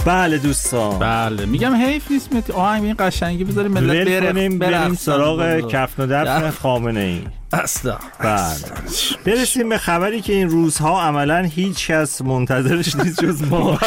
بله دوستان، بله میگم حیف نیست متی آهنگ این قشنگی بذاریم ملت بریم سراغ کفن و دفن خامنه‌ای. اصلا بله برسیم به خبری که این روزها عملا هیچ کس منتظرش نیست جز ما.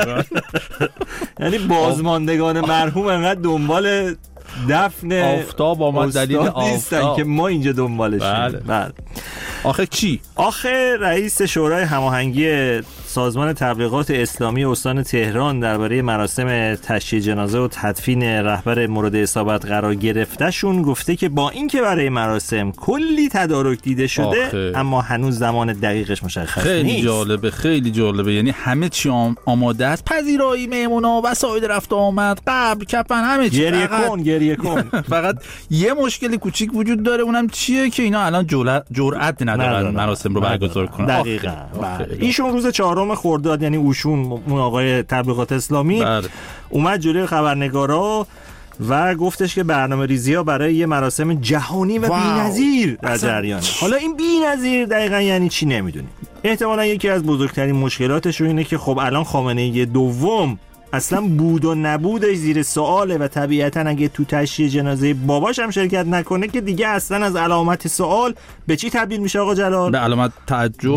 یعنی بازماندگان مرحوم انقدر دنبال دفن آفتاب آمد دلیل آفتاب که ما اینجا دنبالشیم. بله. آخه چی؟ آخه رئیس شورای هماهنگی سازمان تبلیغات اسلامی استان تهران درباره مراسم تشییع جنازه و تدفین رهبر مورد اصابت قرار گرفتهشون گفته که با اینکه برای مراسم کلی تدارک دیده شده اما هنوز زمان دقیقش مشخص نیست. خیلی جالبه. یعنی همه چی آماده است، پذیرایی مهمونا، وسایل رفت آمد، قبر، کفن، همه چی. گریه کن. فقط یه مشکلی کوچیک وجود داره، اونم چیه که اینا الان جرأت ندارن مراسم رو برگزار کنن. دقیقاً. ایشون روز 4 خرداد یعنی اوشون اون آقای تبلیغات اسلامی اومد جلوی خبرنگارا و گفتش که برنامه‌ریزی‌ها برای یه مراسم جهانی و بی‌نظیر در جریانه. حالا این بی‌نظیر دقیقاً یعنی چی نمیدونیم. احتمالاً یکی از بزرگترین مشکلاتش اینه که خب الان خامنه‌ای دوم اصلا بود و نبودش زیر سواله و طبیعتاً اگه تو تشییع جنازه باباش هم شرکت نکنه که دیگه اصلا از علامت سوال به چی تبدیل میشه آقا جلال؟ به علامت تعجب.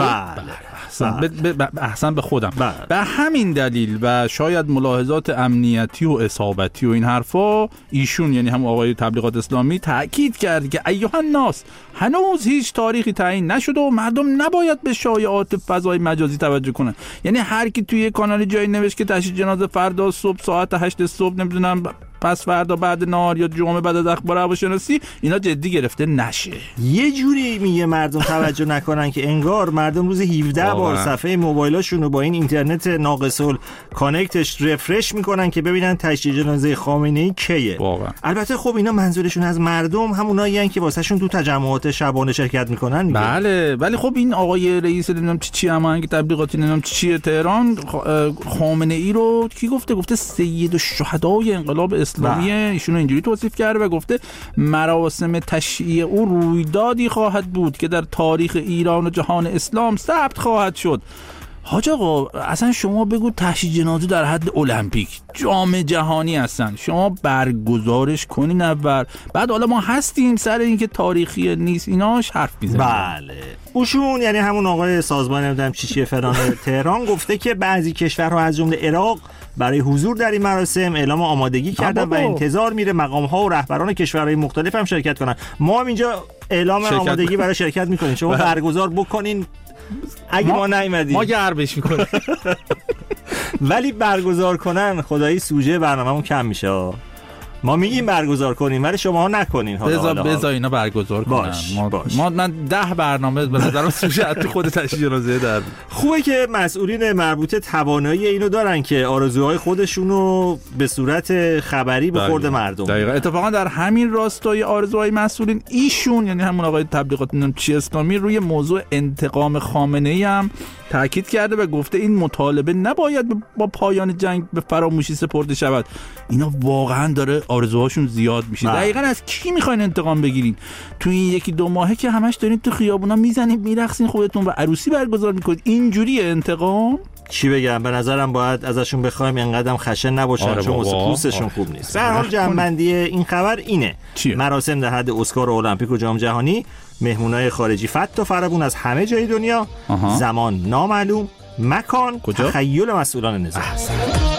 احسن به خودم. به همین دلیل و شاید ملاحظات امنیتی و اصابتی و این حرفا ایشون یعنی هم آقای تبلیغات اسلامی تاکید کرد که ایها الناس هنوز هیچ تاریخی تعیین نشده و مردم نباید به شایعات فضای مجازی توجه کنن. یعنی هر کی توی کانال جایی نوشت که تشییع جنازه فردا صبح ساعت 8 صبح نمیدونم پس فردا بعد نهار یا جمعه بعد از اخبار هواشناسی اینا جدی گرفته نشه. یه جوری میگه مردم توجه نکنن که انگار مردم روز 17 بار صفحه موبایلاشون رو با این اینترنت ناقص کانکتش رفرش میکنن که ببینن تشییع جنازه خامنه‌ای کیه. البته خب اینا منظورشون از مردم همونایی ان که واسهشون تو تجمعات شبانه شرکت میکنن دیگه. بله ولی خب این آقای رئیس نمیدونم چی هماهنگ تبلیغاتی نمیدونم چیه تهران خامنه‌ای رو کی گفته سید الشهدای انقلاب اسلامی ایشون اینجوری توصیف کرده و گفته مراسم تشییع او رویدادی خواهد بود که در تاریخ ایران و جهان اسلام ثبت خواهد شد. حاج آقا اصلا شما بگو تشییع جنازه در حد المپیک جام جهانی هستن، شما برگزارش کنین اول، بعد حالا ما هستیم سر اینکه تاریخی نیست ایناش حرف میزنیم. بله اوشون یعنی همون آقای سازمان نمیدونم چیه فلان تهران گفته که بعضی کشورها از جمله عراق برای حضور در این مراسم اعلام آمادگی کردن و انتظار میره مقام‌ها و رهبران کشورهای مختلف هم شرکت کنن. ما هم اینجا اعلام آمادگی برای شرکت میکنیم، شما برگزار بکنین. اگه ما نیومدیم ما گربش میکنیم. ولی برگزار کنن خدایی سوژه برنامه‌مون کم میشه. ما میگیم برگزار کنیم ولی شما ها نکنین. بذار اینا برگزار کنن. من 10 برنامه به نظرم سوژه تو خود تشییع جنازه در خوبه که مسئولین مربوطه توانایی اینو دارن که آرزوهای خودشونو به صورت خبری به خورد مردم. دقیقاً. اتفاقا در همین راستای آرزوهای مسئولین ایشون یعنی همون آقای تبلیغات نمیدونم چی اسلامی روی موضوع انتقام خامنه‌ای هم تاکید کرده و گفته این مطالبه نباید با پایان جنگ به فراموشی سپرده شود. اینا واقعا داره آرزوهاشون زیاد میشه. دقیقاً از کی میخواین انتقام بگیرین؟ تو این 1-2 ماهه که همش دارین تو خیابونا میزنین میرقصین خودتون و عروسی برگزار میکنید، اینجوریه انتقام؟ چی بگم، به نظرم باید ازشون بخوایم اینقدر خشن نباشن چون پوستشون خوب نیست. به هر حال جمع‌بندی این خبر اینه چیه؟ مراسم در حد اسکار و المپیک و جام جهانی، مهمونای خارجی فت و فربون از همه جای دنیا، زمان نامعلوم، مکان تخیل مسئولان نظام.